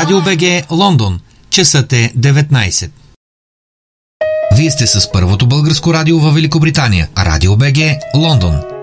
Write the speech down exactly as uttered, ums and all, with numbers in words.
Радио БГ Лондон. Часът е деветнайсет. Вие сте с първото българско радио във Великобритания. Радио БГ Лондон.